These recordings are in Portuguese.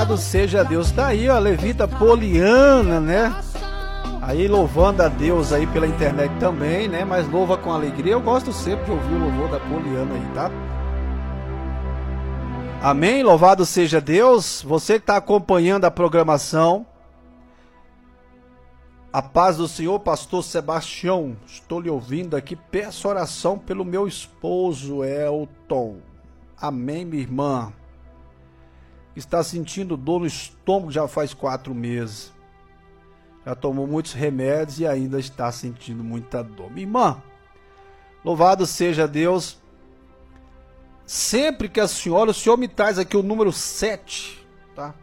Louvado seja Deus. Tá aí, ó, Levita Poliana, né? Aí louvando a Deus aí pela internet também, né? Mas louva com alegria. Eu gosto sempre de ouvir o louvor da Poliana aí, tá? Amém? Louvado seja Deus. Você que está acompanhando a programação. A paz do Senhor, pastor Sebastião. Estou lhe ouvindo aqui. Peço oração pelo meu esposo, Elton. Amém, minha irmã. Está sentindo dor no estômago já faz 4 meses. Já tomou muitos remédios e ainda está sentindo muita dor. Minha irmã, louvado seja Deus. Sempre que o Senhor me traz aqui o número 7, tá?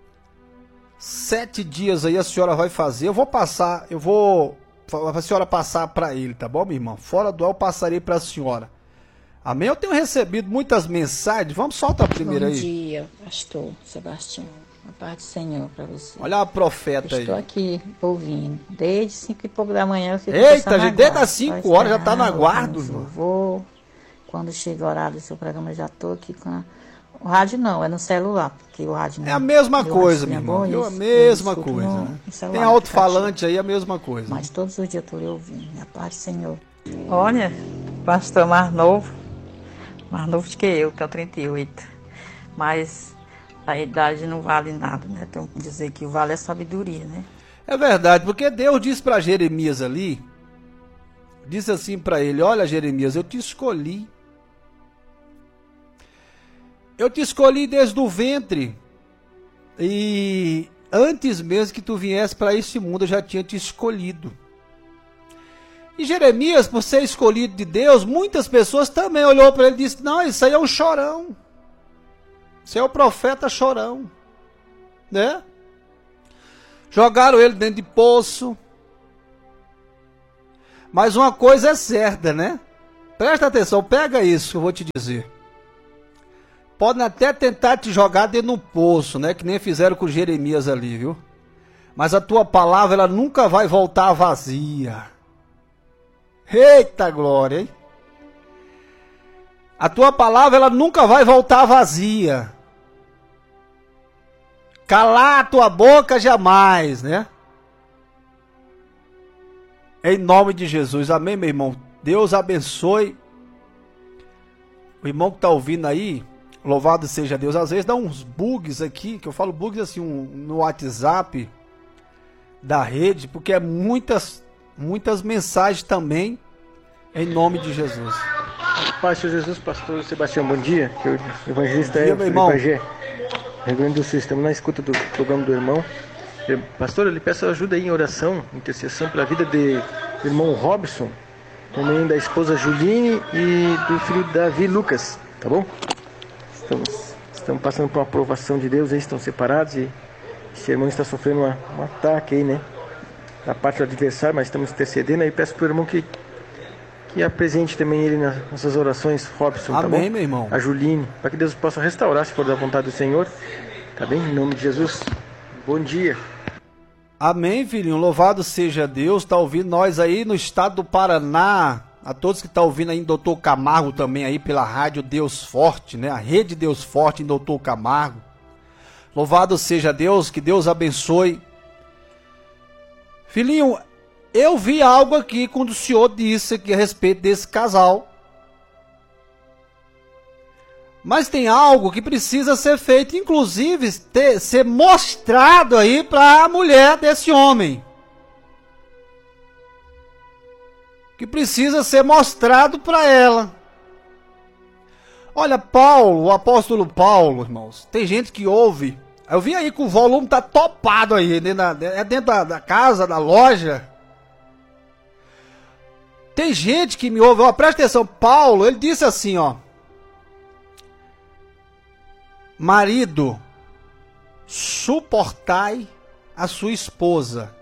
7 dias aí a senhora vai fazer. A senhora passar para ele, tá bom, minha irmã? Fora do ar eu passarei para a senhora. Amém? Eu tenho recebido muitas mensagens. Vamos soltar a primeira aí. Bom dia, pastor Sebastião. A paz do Senhor para você. Olha a profeta aí. Estou aqui ouvindo. Desde 5 e pouco da manhã eu fico. Eita, gente, desde as 5 horas já está na guarda. Vou. Quando chega o horário do seu programa, eu já estou aqui com a... O rádio não, é no celular, porque o rádio não... É a mesma coisa, meu irmão. É a mesma coisa, né? Tem alto-falante aí, a mesma coisa. Mas todos os dias eu estou lhe ouvindo. A paz do Senhor. Olha, pastor mais novo do que eu, que é o 38. Mas a idade não vale nada, né? Tem que dizer que vale a sabedoria, né? É verdade, porque Deus disse para Jeremias ali, disse assim para ele: olha, Jeremias, eu te escolhi. Eu te escolhi desde o ventre. E antes mesmo que tu viesse para esse mundo, eu já tinha te escolhido. E Jeremias, por ser escolhido de Deus, muitas pessoas também olhou para ele e disse: não, isso aí é um chorão. Isso é o profeta chorão. Né? Jogaram ele dentro de poço. Mas uma coisa é certa, né? Presta atenção, pega isso que eu vou te dizer. Podem até tentar te jogar dentro de um poço, né? Que nem fizeram com Jeremias ali, viu? Mas a tua palavra, ela nunca vai voltar vazia. Eita glória, hein? A tua palavra, ela nunca vai voltar vazia. Calar a tua boca jamais, né? Em nome de Jesus, amém, meu irmão? Deus abençoe. O irmão que está ouvindo aí, louvado seja Deus. Às vezes dá uns bugs aqui, que eu falo bugs assim no WhatsApp da rede, porque é muitas mensagens também, em nome de Jesus. Paz, Senhor Jesus, pastor Sebastião, bom dia. O evangelista é o Rio Grande do Sul. Estamos na escuta do programa do irmão. Pastor, eu lhe peço ajuda aí em oração, intercessão pela vida do irmão Robson, também da esposa Juline e do filho Davi Lucas, tá bom? Estamos passando por uma aprovação de Deus, aí estão separados e esse irmão está sofrendo um ataque aí, né? Da parte do adversário, mas estamos intercedendo aí. Peço para o irmão que apresente também ele nas suas orações, Robson, tá bom? Amém, meu irmão. A Juline, para que Deus possa restaurar, se for da vontade do Senhor, tá bem? Em nome de Jesus. Bom dia. Amém, filhinho. Louvado seja Deus. Tá ouvindo nós aí no estado do Paraná. A todos que estão ouvindo aí em Doutor Camargo também aí pela rádio Deus Forte, né? A rede Deus Forte em Doutor Camargo. Louvado seja Deus, que Deus abençoe. Filhinho, eu vi algo aqui quando o senhor disse aqui a respeito desse casal. Mas tem algo que precisa ser feito, inclusive ser mostrado aí para a mulher desse homem. Que precisa ser mostrado para ela. Olha, Paulo, o apóstolo Paulo, irmãos, tem gente que ouve. Eu vi aí que o volume tá topado aí, dentro da casa, da loja. Tem gente que me ouve, ó, presta atenção, Paulo, ele disse assim, ó: marido, suportai a sua esposa,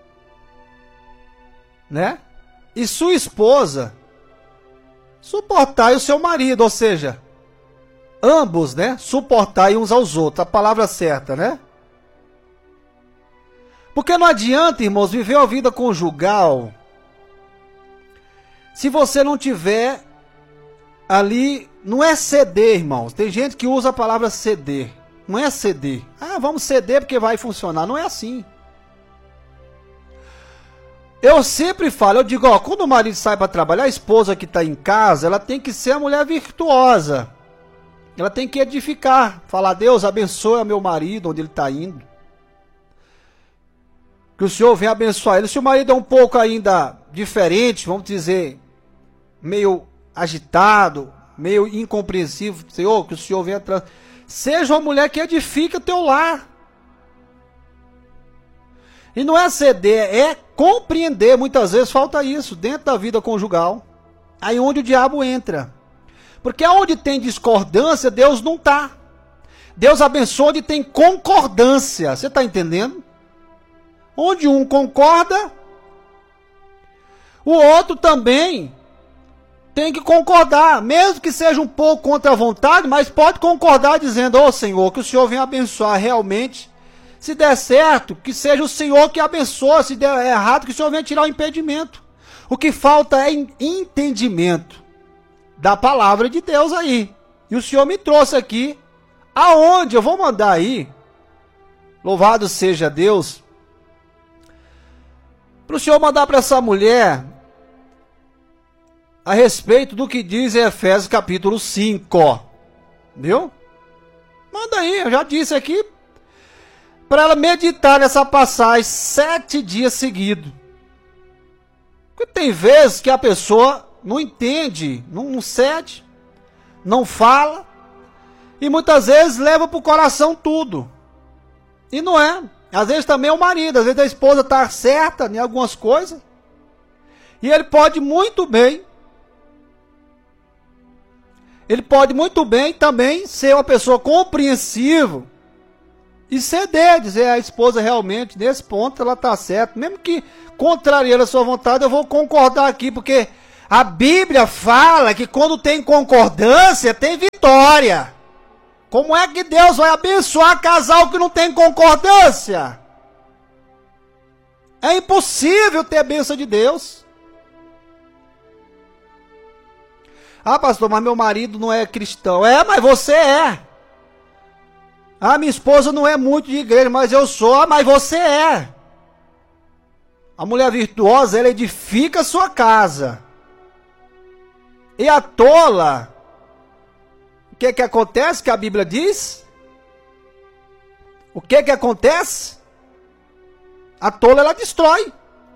né? E sua esposa, suportai o seu marido, ou seja, ambos, né? Suportai uns aos outros, a palavra certa, né? Porque não adianta, irmãos, viver uma vida conjugal se você não tiver ali, não é ceder, irmãos. Tem gente que usa a palavra ceder. não é ceder. Ah, vamos ceder porque vai funcionar. Não é assim. Eu sempre falo, eu digo, ó, quando o marido sai para trabalhar, a esposa que está em casa, ela tem que ser a mulher virtuosa. Ela tem que edificar, falar, Deus abençoe meu marido, onde ele está indo. Que o Senhor venha abençoar ele. Se o marido é um pouco ainda diferente, vamos dizer, meio agitado, meio incompreensível, Senhor, que o Senhor venha... Seja uma mulher que edifica o teu lar. E não é ceder, é compreender. Muitas vezes falta isso dentro da vida conjugal. Aí onde o diabo entra. Porque onde tem discordância, Deus não está. Deus abençoa onde tem concordância. Você está entendendo? Onde um concorda, o outro também tem que concordar. Mesmo que seja um pouco contra a vontade, mas pode concordar dizendo, ô Senhor, que o Senhor venha abençoar realmente. Se der certo, que seja o Senhor que abençoe. Se der errado, que o Senhor venha tirar o impedimento. O que falta é entendimento da palavra de Deus aí. E o Senhor me trouxe aqui, aonde eu vou mandar aí, louvado seja Deus, para o Senhor mandar para essa mulher a respeito do que diz em Efésios capítulo 5. Viu? Manda aí, eu já disse aqui, para ela meditar nessa passagem 7 dias seguidos. Porque tem vezes que a pessoa não entende, não cede, não fala, e muitas vezes leva para o coração tudo. E não é. Às vezes também é o marido, às vezes a esposa está certa em algumas coisas, e ele pode muito bem também ser uma pessoa compreensiva, e ceder, dizer a esposa realmente, nesse ponto ela está certa, mesmo que contrariando a sua vontade, eu vou concordar aqui, porque a Bíblia fala que quando tem concordância, tem vitória. Como é que Deus vai abençoar casal que não tem concordância? É impossível ter a bênção de Deus. Ah, pastor, mas meu marido não é cristão. É, mas você é. Ah, minha esposa não é muito de igreja, mas eu sou. Ah, mas você é. A mulher virtuosa, ela edifica a sua casa. E a tola, o que acontece que a Bíblia diz? O que acontece? A tola, ela destrói.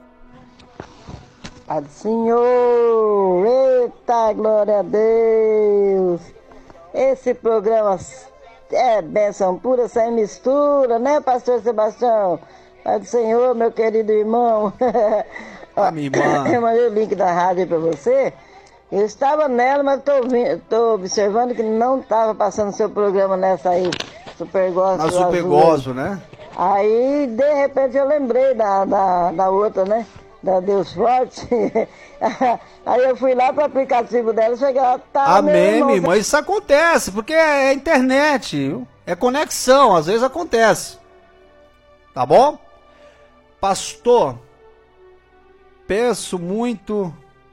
Pai do Senhor, eita, glória a Deus. Esse programa é bênção pura, sem mistura, né, pastor Sebastião? Pai do Senhor, meu querido irmão. Minha irmã. Eu mandei o link da rádio para você. Eu estava nela, mas estou observando que não estava passando seu programa nessa aí, Super Gospel. Na Super Gospel, né? Aí, de repente, eu lembrei da outra, né? Da Deus Forte. Aí eu fui lá para o aplicativo dela, cheguei lá, tá. Amém, minha irmã. Isso acontece, porque é internet, viu? É conexão, às vezes acontece. Tá bom? Pastor, peço muito...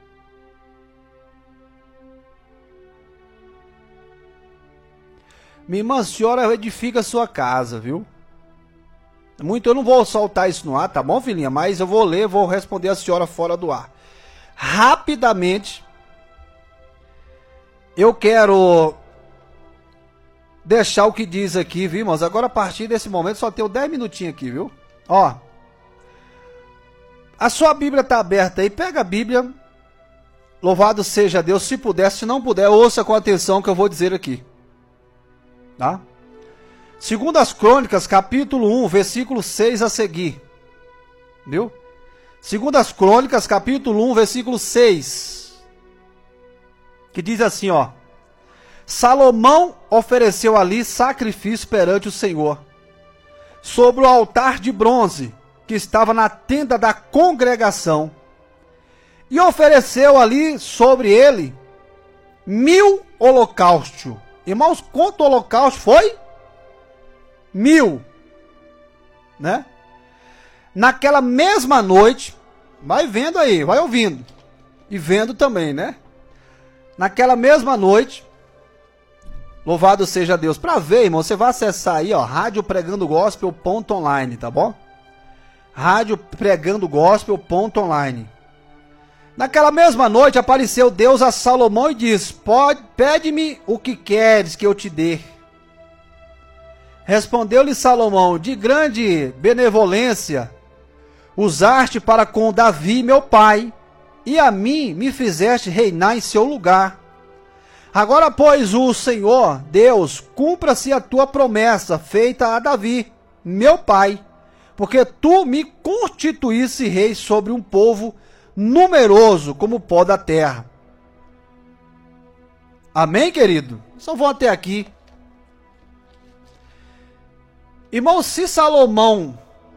Minha irmã, a senhora edifica a sua casa, viu? Muito, eu não vou soltar isso no ar, tá bom, filhinha? Mas eu vou ler, vou responder a senhora fora do ar. Rapidamente, eu quero deixar o que diz aqui, viu, irmãos? Agora, a partir desse momento, só tenho 10 minutinhos aqui, viu? Ó, a sua Bíblia tá aberta aí, pega a Bíblia, louvado seja Deus, se puder, se não puder, ouça com atenção o que eu vou dizer aqui. Tá? Segundo as Crônicas, capítulo 1, versículo 6 a seguir. Viu? Segundo as Crônicas, capítulo 1, versículo 6. Que diz assim, ó. Salomão ofereceu ali sacrifício perante o Senhor, sobre o altar de bronze, que estava na tenda da congregação. E ofereceu ali sobre ele 1000 holocaustos. Irmãos, quanto holocausto foi? 1000. Né? Naquela mesma noite, vai vendo aí, vai ouvindo. E vendo também, né? Naquela mesma noite, Louvado seja Deus. Para ver, irmão, você vai acessar aí, ó, radiopregandogospel.online, tá bom? radiopregandogospel.online. Naquela mesma noite apareceu Deus a Salomão e disse: pede-me o que queres que eu te dê. Respondeu-lhe Salomão: de grande benevolência usaste para com Davi meu pai, e a mim me fizeste reinar em seu lugar. Agora, pois, o Senhor Deus, cumpra-se a tua promessa feita a Davi, meu pai, porque tu me constituísse rei sobre um povo numeroso como o pó da terra. Amém, querido? Só vou até aqui. Irmão, se Salomão...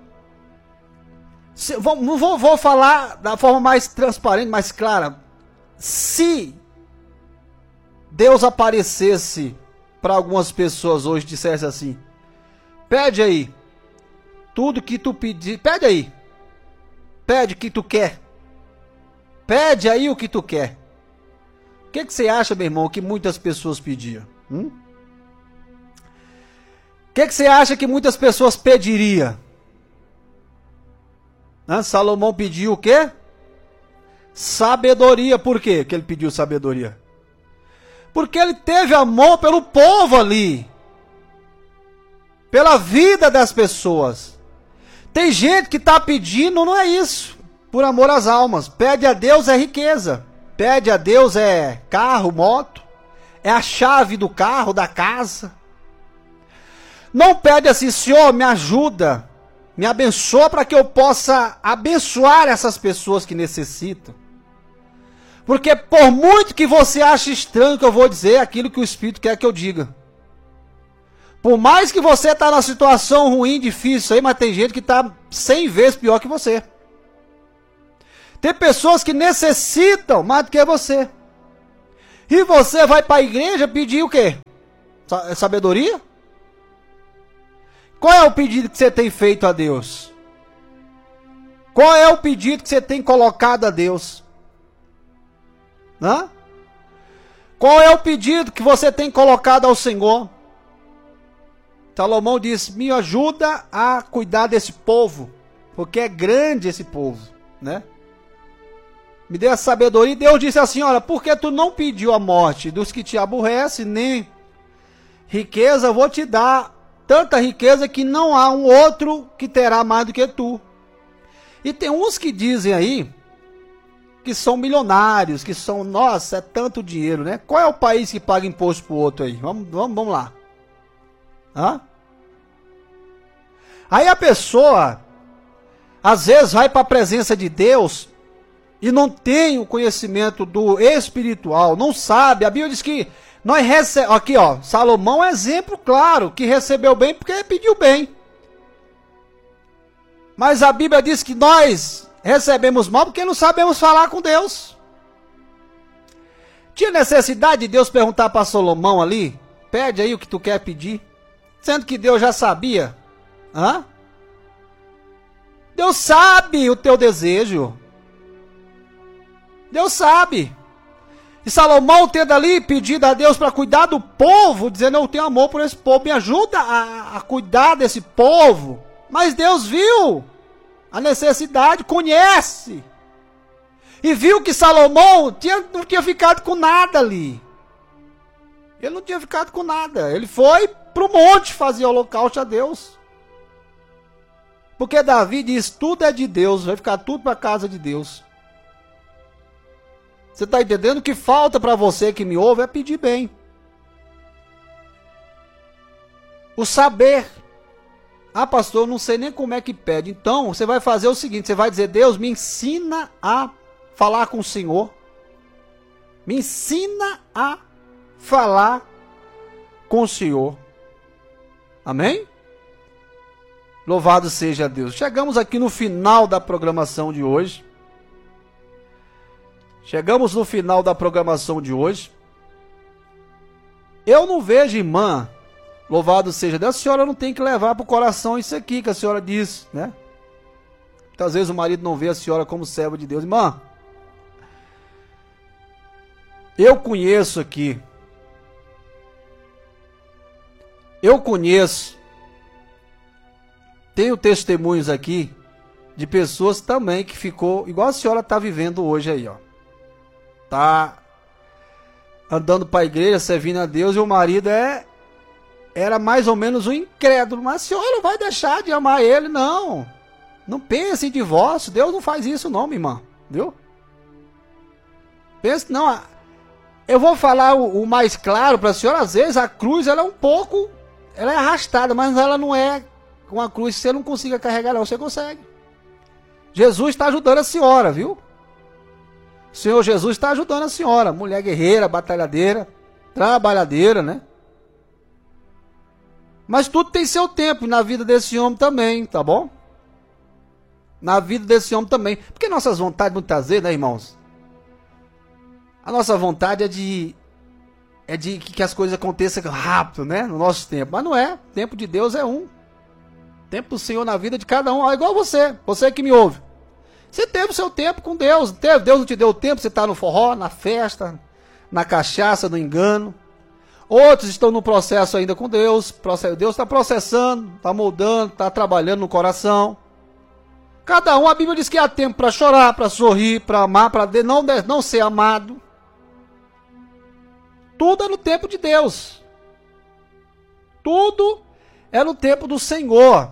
Vou falar da forma mais transparente, mais clara. Se Deus aparecesse para algumas pessoas hoje e dissesse assim: pede aí tudo que tu pedir, pede aí, pede o que tu quer, pede aí o que tu quer. O que você acha, meu irmão, que muitas pessoas pediam? O que você acha que muitas pessoas pediriam? Salomão pediu o quê? Sabedoria. Por quê que ele pediu sabedoria? Porque ele teve amor pelo povo ali, pela vida das pessoas. Tem gente que está pedindo, não é isso, por amor às almas. Pede a Deus é riqueza, pede a Deus é carro, moto, é a chave do carro, da casa. Não pede assim: Senhor, me ajuda, me abençoa para que eu possa abençoar essas pessoas que necessitam. Porque por muito que você ache estranho que eu vou dizer aquilo que o Espírito quer que eu diga. Por mais que você está na situação ruim, difícil aí, mas tem gente que está 100 vezes pior que você. Tem pessoas que necessitam mais do que você. E você vai para a igreja pedir o quê? Sabedoria? Qual é o pedido que você tem feito a Deus? Qual é o pedido que você tem colocado a Deus? Qual é o pedido que você tem colocado ao Senhor? Salomão disse: me ajuda a cuidar desse povo, porque é grande esse povo, né? Me dê a sabedoria. E Deus disse assim: olha, porque tu não pediu a morte dos que te aborrecem, nem riqueza, eu vou te dar tanta riqueza que não há um outro que terá mais do que tu. E tem uns que dizem aí que são milionários, que são, nossa, é tanto dinheiro, né? Qual é o país que paga imposto pro outro aí? Vamos lá. Aí a pessoa, às vezes, vai para a presença de Deus e não tem o conhecimento do espiritual, não sabe. A Bíblia diz que nós recebemos, aqui ó, Salomão é exemplo claro, que recebeu bem porque pediu bem. Mas a Bíblia diz que nós recebemos mal porque não sabemos falar com Deus. Tinha necessidade de Deus perguntar para Salomão ali: pede aí o que tu quer pedir, sendo que Deus já sabia. Deus sabe o teu desejo. Deus sabe. E Salomão tendo ali pedido a Deus para cuidar do povo, dizendo: eu tenho amor por esse povo, me ajuda a cuidar desse povo. Mas Deus viu a necessidade, conhece. E viu que Salomão não tinha ficado com nada ali. Ele não tinha ficado com nada. Ele foi para o monte fazer holocausto a Deus. Porque Davi diz: tudo é de Deus, vai ficar tudo para a casa de Deus. Você está entendendo? O que falta para você que me ouve é pedir bem. O saber. Ah, pastor, eu não sei nem como é que pede. Então, você vai fazer o seguinte, você vai dizer: Deus, me ensina a falar com o Senhor. Me ensina a falar com o Senhor. Amém? Louvado seja Deus. Chegamos aqui no final da programação de hoje. Eu não vejo, irmã, louvado seja Deus, a senhora não tem que levar para o coração isso aqui que a senhora diz, né? Muitas vezes o marido não vê a senhora como serva de Deus. Irmã, eu conheço aqui Eu conheço, tenho testemunhos aqui de pessoas também que ficou igual a senhora está vivendo hoje aí, ó. Tá andando para a igreja, servindo a Deus, e o marido era mais ou menos um incrédulo. Mas a senhora vai deixar de amar ele? Não. Não pense em divórcio. Deus não faz isso não, minha irmã. Viu? Pense, não. Eu vou falar o mais claro para a senhora. Às vezes a cruz ela é um pouco... Ela é arrastada, mas ela não é uma cruz que você não consiga carregar, não. Você consegue. Jesus está ajudando a senhora, viu? O Senhor Jesus está ajudando a senhora. Mulher guerreira, batalhadeira, trabalhadeira, né? Mas tudo tem seu tempo na vida desse homem também, tá bom? Na vida desse homem também. Porque nossas vontades muitas vezes, né, irmãos? A nossa vontade é de que as coisas aconteçam rápido, né? No nosso tempo. Mas não é. O tempo de Deus é um. O tempo do Senhor na vida de cada um. É igual você. Você que me ouve. Você teve o seu tempo com Deus. Deus não te deu tempo. Você está no forró, na festa, na cachaça, no engano. Outros estão no processo ainda com Deus. Deus está processando, está moldando, está trabalhando no coração. Cada um, a Bíblia diz que há tempo para chorar, para sorrir, para amar, para não ser amado. Tudo é no tempo de Deus. Tudo é no tempo do Senhor.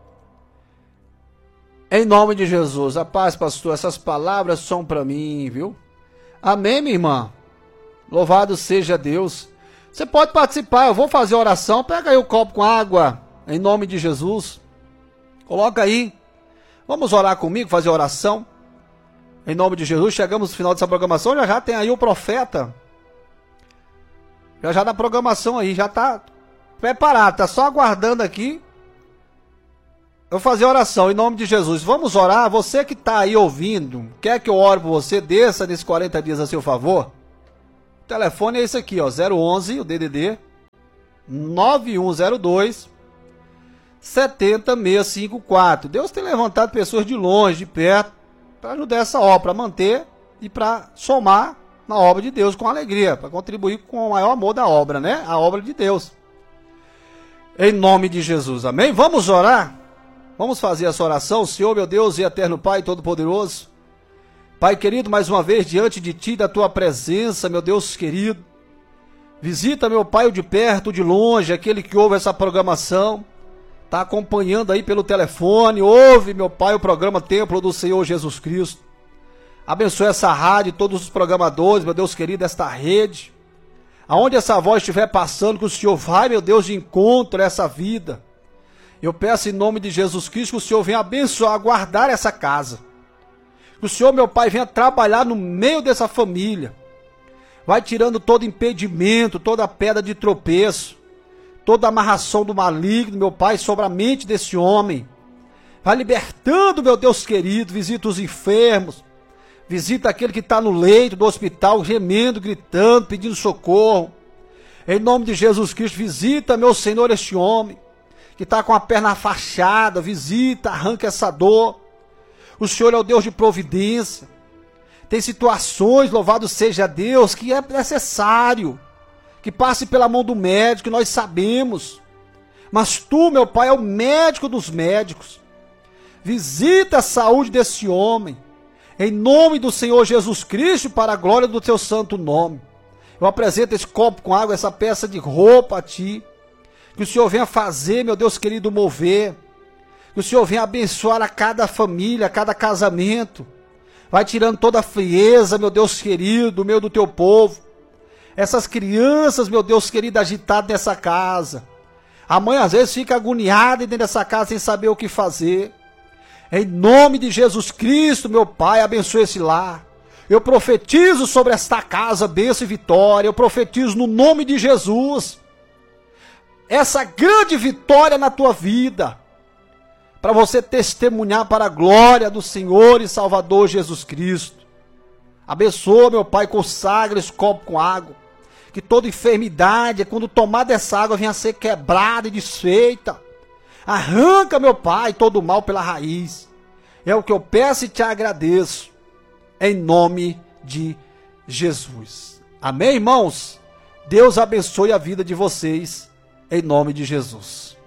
Em nome de Jesus. A paz, pastor. Essas palavras são para mim, viu? Amém, minha irmã? Louvado seja Deus. Você pode participar. Eu vou fazer oração. Pega aí o copo com água. Em nome de Jesus. Coloca aí. Vamos orar comigo, fazer oração. Em nome de Jesus. Chegamos no final dessa programação. Já tem aí o profeta. Já na programação aí. Já está preparado. Está só aguardando aqui. Eu vou fazer oração em nome de Jesus. Vamos orar. Você que está aí ouvindo, quer que eu ore por você, desça nesses 40 dias a seu favor. O telefone é esse aqui, ó, 011, o DDD, 9102 70654. Deus tem levantado pessoas de longe, de perto, para ajudar essa obra, para manter e para somar na obra de Deus com alegria, para contribuir com o maior amor da obra, né? A obra de Deus. Em nome de Jesus, amém? Vamos orar? Vamos fazer essa oração. Senhor, meu Deus e eterno Pai Todo-Poderoso. Pai querido, mais uma vez diante de Ti, da Tua presença, meu Deus querido. Visita, meu Pai, o de perto, o de longe, aquele que ouve essa programação. Está acompanhando aí pelo telefone. Ouve, meu Pai, o programa Templo do Senhor Jesus Cristo. Abençoe essa rádio, todos os programadores, meu Deus querido, esta rede. Aonde essa voz estiver passando, que o Senhor vai, meu Deus, de encontro a essa vida. Eu peço em nome de Jesus Cristo que o Senhor venha abençoar, guardar essa casa. Que o Senhor, meu Pai, venha trabalhar no meio dessa família. Vai tirando todo impedimento, toda pedra de tropeço, toda amarração do maligno, meu Pai, sobre a mente desse homem. Vai libertando, meu Deus querido, visita os enfermos. Visita aquele que está no leito do hospital, gemendo, gritando, pedindo socorro. Em nome de Jesus Cristo, visita, meu Senhor, este homem que está com a perna fachada, visita, arranca essa dor. O Senhor é o Deus de providência. Tem situações, louvado seja Deus, que é necessário que passe pela mão do médico, nós sabemos. Mas Tu, meu Pai, é o médico dos médicos. Visita a saúde desse homem, em nome do Senhor Jesus Cristo, para a glória do Teu santo nome. Eu apresento esse copo com água, essa peça de roupa a Ti. Que o Senhor venha fazer, meu Deus querido, mover. Que o Senhor venha abençoar a cada família, a cada casamento. Vai tirando toda a frieza, meu Deus querido, do meio do Teu povo. Essas crianças, meu Deus querido, agitadas nessa casa. A mãe às vezes fica agoniada dentro dessa casa sem saber o que fazer. Em nome de Jesus Cristo, meu Pai, abençoe esse lar. Eu profetizo sobre esta casa, bênção e vitória. Eu profetizo no nome de Jesus essa grande vitória na tua vida, para você testemunhar para a glória do Senhor e Salvador Jesus Cristo. Abençoa, meu Pai, consagra esse copo com água, que toda enfermidade, quando tomar dessa água, venha a ser quebrada e desfeita. Arranca, meu Pai, todo o mal pela raiz. É o que eu peço e te agradeço, em nome de Jesus. Amém, irmãos? Deus abençoe a vida de vocês. em nome de Jesus.